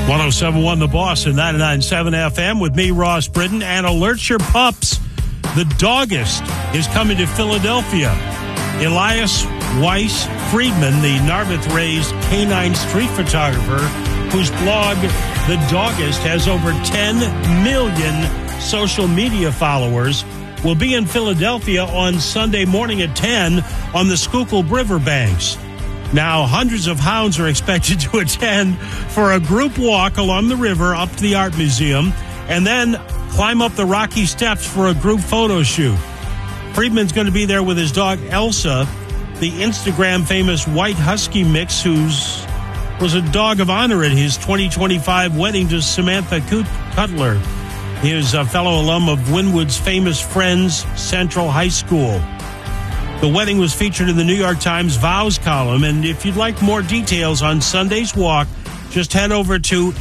107.1 The Boss and 99.7 FM with me, Ross Britton. And alert your pups. The Doggist is coming to Philadelphia. Elias Weiss Friedman, the Narberth-raised canine street photographer, whose blog, The Doggist, has over 10 million social media followers, will be in Philadelphia on Sunday morning at 10 on the Schuylkill River banks. Now, hundreds of hounds are expected to attend for a group walk along the river up to the Art Museum and then climb up the Rocky Steps for a group photo shoot. Friedman's going to be there with his dog Elsa, the Instagram famous white husky mix who's was a dog of honor at his 2025 wedding to Samantha Cutler, his fellow alum of Wynwood's famous Friends Central High School. The wedding was featured in the New York Times Vows column, and if you'd like more details on Sunday's walk, just head over to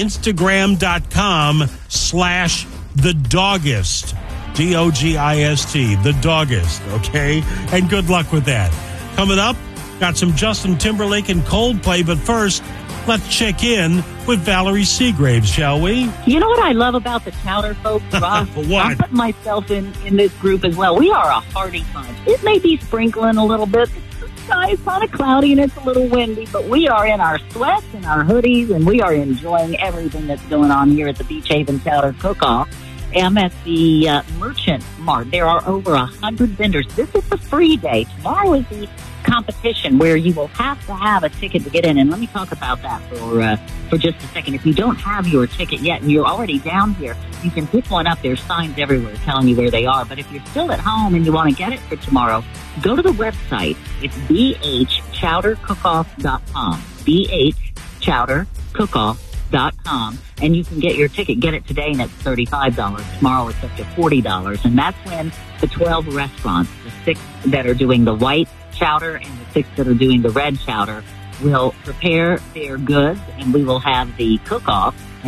Instagram.com/TheDoggist. D-O-G-I-S-T, The Doggist, okay? And good luck with that. Coming up, got some Justin Timberlake and Coldplay, but first, let's check in with Valerie Seagraves, shall we? You know what I love about the Chowder folks, Ross? What? I'm putting myself in this group as well. We are a hearty bunch. It may be sprinkling a little bit. The sky is kind of cloudy and it's a little windy, but we are in our sweats and our hoodies, and we are enjoying everything that's going on here at the Beach Haven Chowder Cook-Off. I'm at the Merchant Mart. There are over 100 vendors. This is the free day. Tomorrow is the competition where you will have to have a ticket to get in. And let me talk about that for just a second. If you don't have your ticket yet and you're already down here, you can pick one up. There's signs everywhere telling you where they are. But if you're still at home and you want to get it for tomorrow, go to the website. It's bhchowdercookoff.com. bhchowdercookoff.com. And you can get your ticket. Get it today, and it's $35. Tomorrow, it's up to $40. And that's when the 12 restaurants, the 6 that are doing the white chowder and the 6 that are doing the red chowder, will prepare their goods, and we will have the cook-off